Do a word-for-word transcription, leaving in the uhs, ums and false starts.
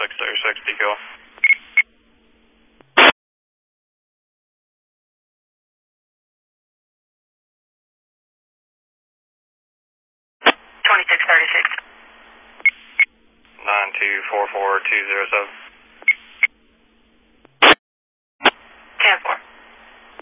twenty-six thirty-six, D Q L. twenty-six thirty-six. nine two four four two zero seven.